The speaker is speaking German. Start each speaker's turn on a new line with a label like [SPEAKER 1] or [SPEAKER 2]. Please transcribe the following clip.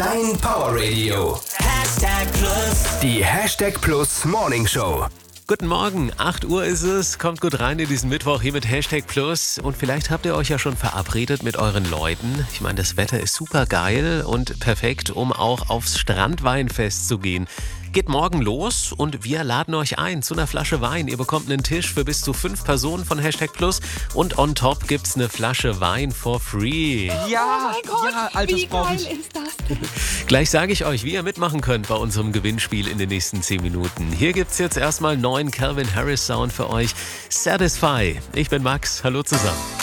[SPEAKER 1] Dein Powerradio. Die Hashtag Plus Morning Show.
[SPEAKER 2] Guten Morgen, 8 Uhr ist es. Kommt gut rein in diesen Mittwoch hier mit Hashtag Plus. Und vielleicht habt ihr euch ja schon verabredet mit euren Leuten. Ich meine, das Wetter ist super geil und perfekt, um auch aufs Strandweinfest zu gehen. Geht morgen los und wir laden euch ein zu einer Flasche Wein. Ihr bekommt einen Tisch für bis zu 5 Personen von Hashtag Plus und on top gibt's eine Flasche Wein for free.
[SPEAKER 3] Ja,
[SPEAKER 4] Wie geil ist das denn?
[SPEAKER 2] Gleich sage ich euch, wie ihr mitmachen könnt bei unserem Gewinnspiel in den nächsten 10 Minuten. Hier gibt's jetzt erstmal neuen Calvin Harris Sound für euch. Satisfy. Ich bin Max. Hallo zusammen.